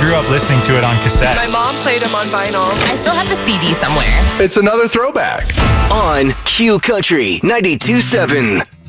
grew up listening to it on cassette. My mom played them on vinyl. I still have the CD somewhere. It's another throwback. On Q Country 92.7.